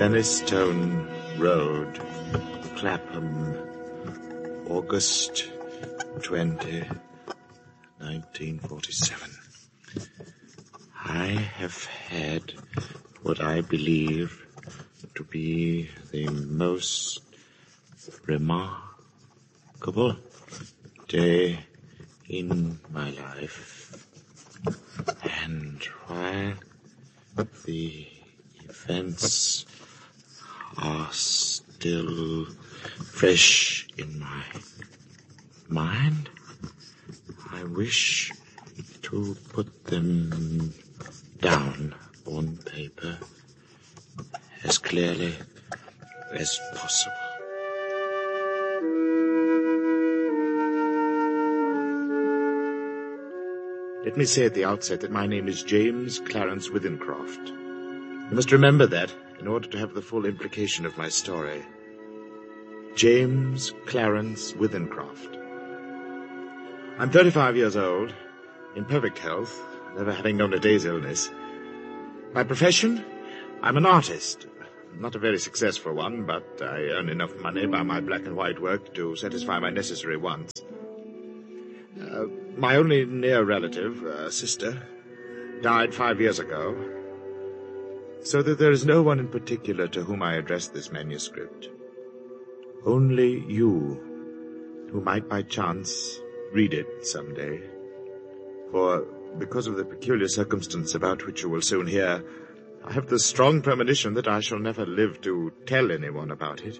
Fenistone Road, Clapham, August 20, 1947. I have had what I believe to be the most remarkable day in my life. And while the events are still fresh in my mind, I wish to put them down on paper as clearly as possible. Let me say at the outset that my name is James Clarence Withencroft. You must remember that in order to have the full implication of my story. James Clarence Withencroft. I'm 35 years old, in perfect health, never having known a day's illness. My profession? I'm an artist. Not a very successful one, but I earn enough money by my black and white work to satisfy my necessary wants. My only near relative, sister, died 5 years ago, so that there is no one in particular to whom I address this manuscript. Only you, who might by chance read it someday. For, because of the peculiar circumstance about which you will soon hear, I have the strong premonition that I shall never live to tell anyone about it.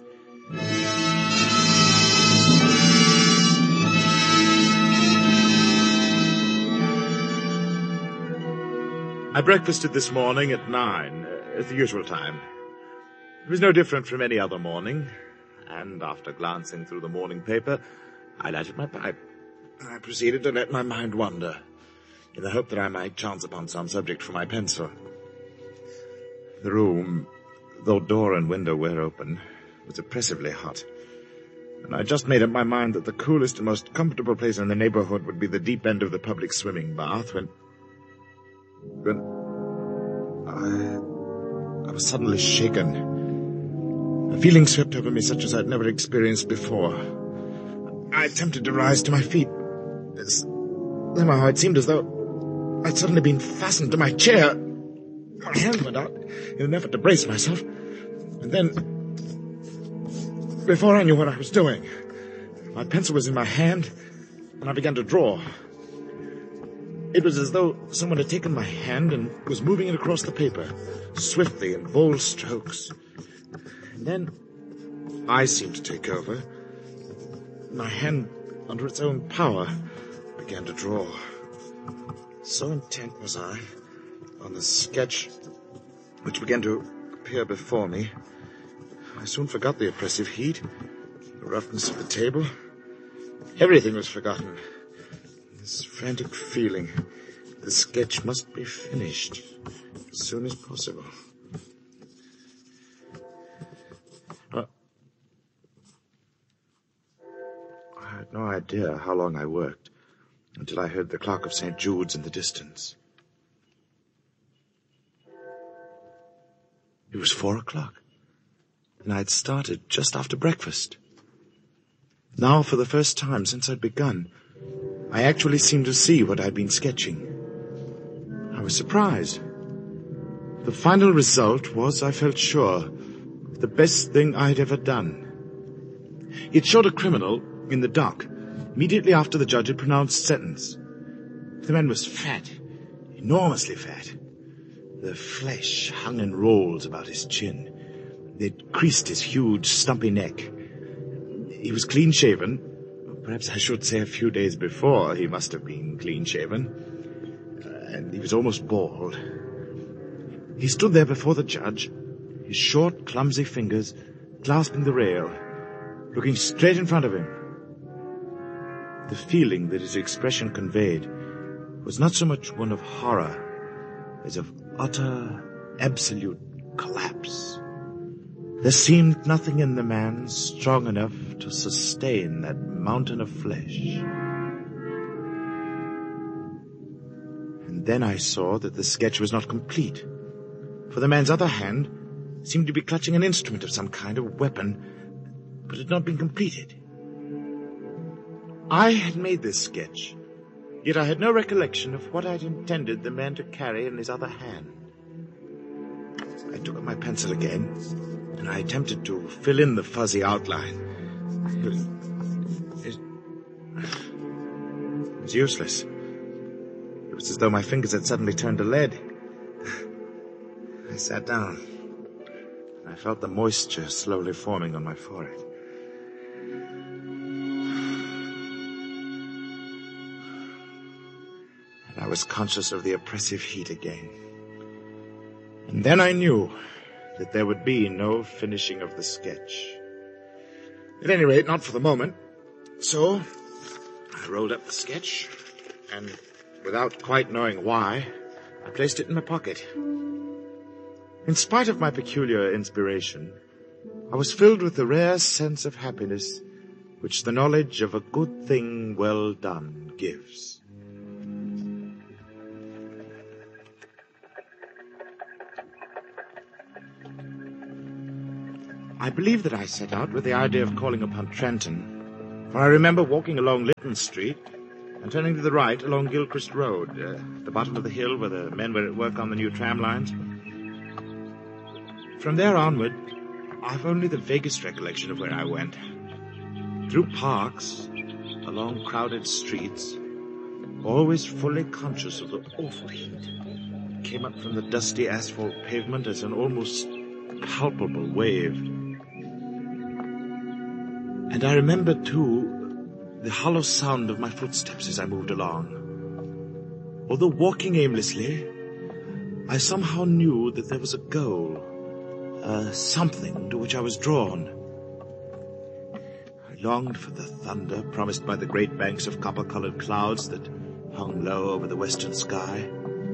I breakfasted this morning at 9, at the usual time. It was no different from any other morning, and after glancing through the morning paper, I lighted my pipe. I proceeded to let my mind wander, in the hope that I might chance upon some subject for my pencil. The room, though door and window were open, was oppressively hot, and I just made up my mind that the coolest and most comfortable place in the neighborhood would be the deep end of the public swimming bath, when I was suddenly shaken. A feeling swept over me such as I'd never experienced before. I attempted to rise to my feet. Somehow it seemed as though I'd suddenly been fastened to my chair. My hand went out in an effort to brace myself, and then, before I knew what I was doing, my pencil was in my hand, and I began to draw. It was as though someone had taken my hand and was moving it across the paper, swiftly in bold strokes. And then I seemed to take over. My hand, under its own power, began to draw. So intent was I on the sketch which began to appear before me, I soon forgot the oppressive heat, the roughness of the table. Everything was forgotten. This frantic feeling, the sketch must be finished as soon as possible. I had no idea how long I worked until I heard the clock of St. Jude's in the distance. It was 4 o'clock, and I had started just after breakfast. Now, for the first time since I'd begun, I actually seemed to see what I'd been sketching. I was surprised. The final result was, I felt sure, the best thing I'd ever done. It showed a criminal in the dock immediately after the judge had pronounced sentence. The man was fat, enormously fat. The flesh hung in rolls about his chin. It creased his huge, stumpy neck. He was clean-shaven. Perhaps I should say a few days before he must have been clean-shaven. And he was almost bald. He stood there before the judge, his short, clumsy fingers clasping the rail, looking straight in front of him. The feeling that his expression conveyed was not so much one of horror as of utter, absolute collapse. There seemed nothing in the man strong enough to sustain that mountain of flesh. And then I saw that the sketch was not complete, for the man's other hand seemed to be clutching an instrument of some kind, a weapon, but had not been completed. I had made this sketch, yet I had no recollection of what I had intended the man to carry in his other hand. I took up my pencil again, and I attempted to fill in the fuzzy outline. It was useless. It was as though my fingers had suddenly turned to lead. I sat down, and I felt the moisture slowly forming on my forehead. And I was conscious of the oppressive heat again. And then I knew that there would be no finishing of the sketch. At any rate, not for the moment. So, I rolled up the sketch, and without quite knowing why, I placed it in my pocket. In spite of my peculiar inspiration, I was filled with the rare sense of happiness which the knowledge of a good thing well done gives. I believe that I set out with the idea of calling upon Trenton, for I remember walking along Lytton Street and turning to the right along Gilchrist Road, the bottom of the hill where the men were at work on the new tram lines. From there onward, I've only the vaguest recollection of where I went. Through parks, along crowded streets, always fully conscious of the awful heat that came up from the dusty asphalt pavement as an almost palpable wave. And I remember, too, the hollow sound of my footsteps as I moved along. Although walking aimlessly, I somehow knew that there was a goal, something to which I was drawn. I longed for the thunder promised by the great banks of copper-colored clouds that hung low over the western sky.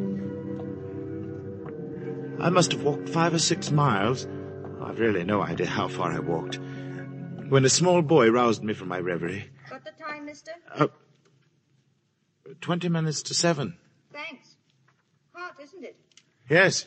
I must have walked 5 or 6 miles. I've really no idea how far I walked, when a small boy roused me from my reverie. Got the time, mister? 20 minutes to 7. Thanks. Hot, isn't it? Yes.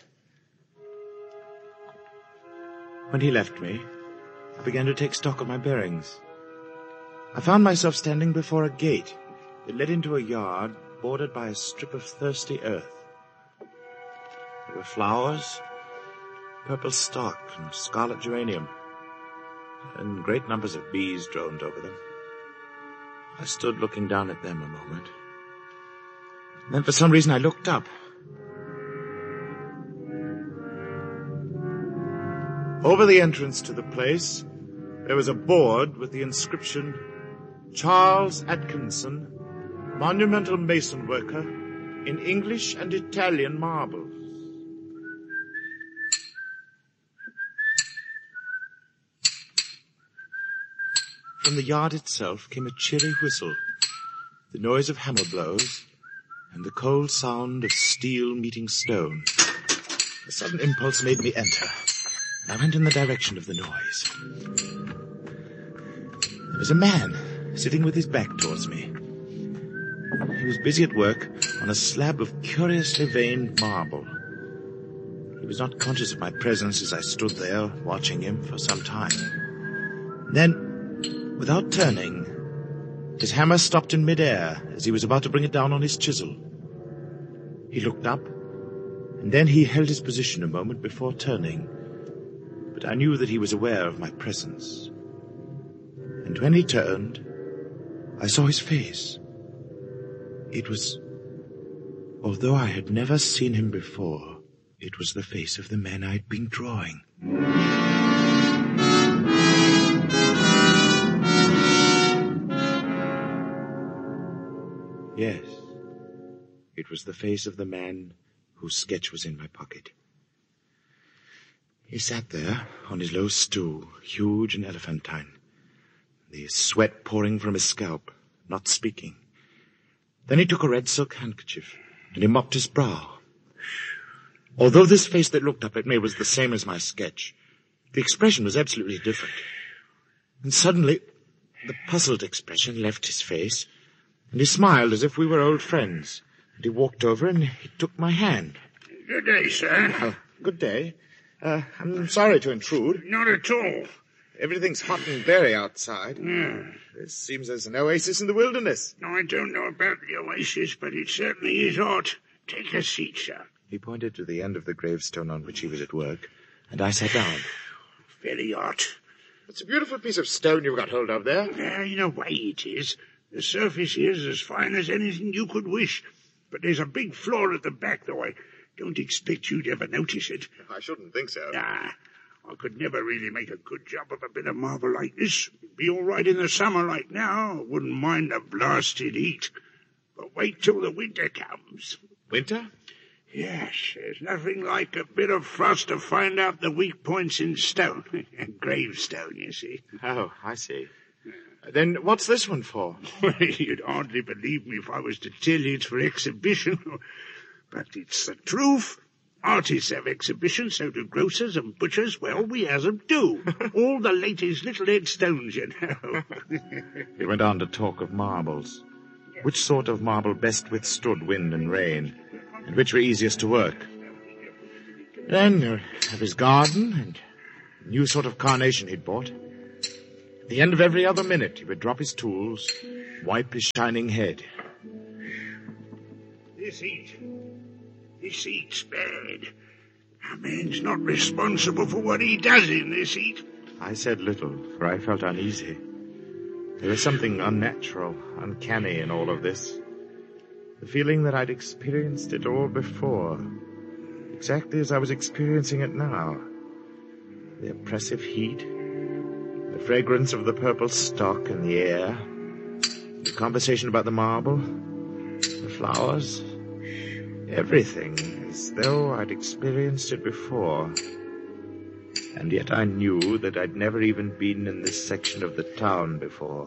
When he left me, I began to take stock of my bearings. I found myself standing before a gate that led into a yard bordered by a strip of thirsty earth. There were flowers, purple stock and scarlet geranium, and great numbers of bees droned over them. I stood looking down at them a moment. Then for some reason I looked up. Over the entrance to the place, there was a board with the inscription, Charles Atkinson, monumental mason worker, in English and Italian marbles. From the yard itself came a cheery whistle, the noise of hammer blows, and the cold sound of steel meeting stone. A sudden impulse made me enter. I went in the direction of the noise. There was a man sitting with his back towards me. He was busy at work on a slab of curiously veined marble. He was not conscious of my presence as I stood there watching him for some time. Then, without turning, his hammer stopped in midair as he was about to bring it down on his chisel. He looked up, and then he held his position a moment before turning, but I knew that he was aware of my presence. And when he turned, I saw his face. It was, although I had never seen him before, it was the face of the man I'd been drawing. Yes, it was the face of the man whose sketch was in my pocket. He sat there on his low stool, huge and elephantine, the sweat pouring from his scalp, not speaking. Then he took a red silk handkerchief and he mopped his brow. Although this face that looked up at me was the same as my sketch, the expression was absolutely different. And suddenly, the puzzled expression left his face, and he smiled as if we were old friends. And he walked over and he took my hand. Good day, sir. Good day. I'm sorry to intrude. Not at all. Everything's hot and berry outside. This seems as an oasis in the wilderness. No, I don't know about the oasis, but it certainly is hot. Take a seat, sir. He pointed to the end of the gravestone on which he was at work, and I sat down. Very hot. It's a beautiful piece of stone you've got hold of there. In a way it is. The surface is as fine as anything you could wish. But there's a big flaw at the back, though I don't expect you'd ever notice it. I shouldn't think so. I could never really make a good job of a bit of marble like this. It'd be all right in the summer like now. I wouldn't mind the blasted heat. But wait till the winter comes. Winter? Yes, there's nothing like a bit of frost to find out the weak points in stone. Gravestone, you see. Oh, I see. Then what's this one for? You'd hardly believe me if I was to tell you it's for exhibition. But it's the truth. Artists have exhibitions, so do grocers and butchers. Well, we has 'em too. All the latest little headstones, you know. He went on to talk of marbles. Which sort of marble best withstood wind and rain, and which were easiest to work. Then of his garden, and a new sort of carnation he'd bought. At the end of every other minute, he would drop his tools, wipe his shining head. This heat's bad. A man's not responsible for what he does in this heat. I said little, for I felt uneasy. There was something unnatural, uncanny in all of this. The feeling that I'd experienced it all before, exactly as I was experiencing it now. The oppressive heat, the fragrance of the purple stock in the air, the conversation about the marble, the flowers, everything, as though I'd experienced it before. And yet I knew that I'd never even been in this section of the town before.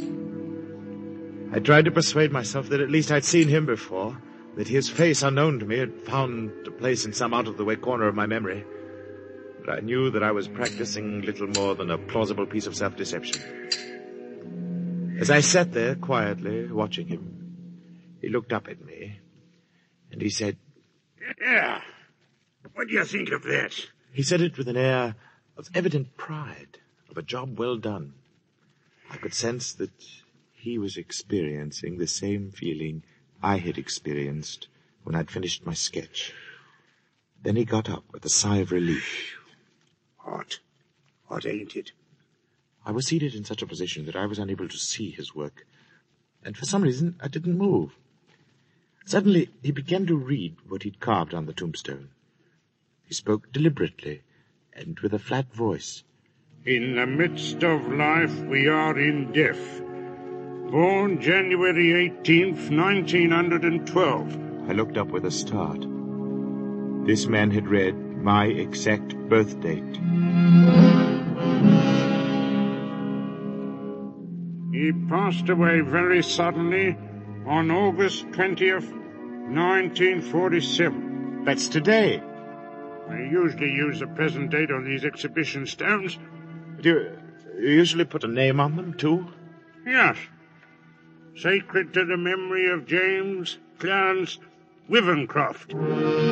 I tried to persuade myself that at least I'd seen him before, that his face, unknown to me, had found a place in some out-of-the-way corner of my memory. But I knew that I was practicing little more than a plausible piece of self-deception. As I sat there quietly watching him, he looked up at me, and he said, Yeah, what do you think of that? He said it with an air of evident pride, of a job well done. I could sense that he was experiencing the same feeling I had experienced when I'd finished my sketch. Then he got up with a sigh of relief. Hot, ain't it? I was seated in such a position that I was unable to see his work, and for some reason I didn't move. Suddenly he began to read what he'd carved on the tombstone. He spoke deliberately and with a flat voice. In the midst of life we are in death. Born January 18th, 1912. I looked up with a start. This man had read my exact birth date. He passed away very suddenly on August 20th, 1947. That's today. I usually use the present date on these exhibition stones. Do you usually put a name on them, too? Yes. Sacred to the memory of James Clarence Wivencroft.